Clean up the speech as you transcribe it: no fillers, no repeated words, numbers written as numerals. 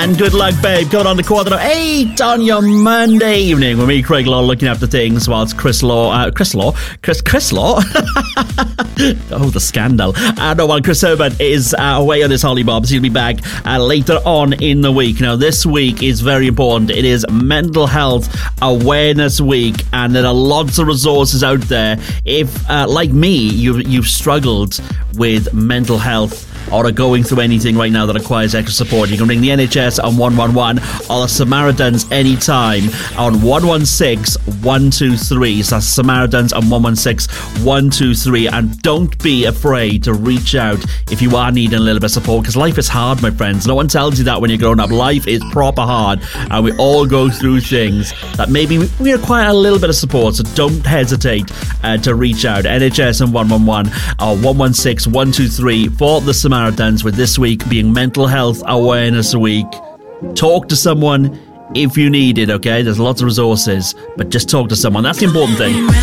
And good luck, babe. Coming on the 8:15 on your Monday evening with me, Craig Law, looking after things whilst Chris Law. Oh, the scandal. While Chris Herbert is away on his hollybobs, he'll be back later on in the week. Now, this week is very important. It is Mental Health Awareness Week, and there are lots of resources out there. If, like me, you've struggled with mental health or are going through anything right now that requires extra support, you can ring the NHS on 111 or the Samaritans anytime on 116-123. So that's Samaritans on 116-123. And don't be afraid to reach out if you are needing a little bit of support, because life is hard, my friends. No one tells you that when you're growing up. Life is proper hard, and we all go through things that maybe we require a little bit of support. So don't hesitate to reach out. NHS and 111 or 116-123 for the Samaritans, with this week being Mental Health Awareness Week. Talk to someone if you need it, okay? There's lots of resources, but just talk to someone. That's the important thing.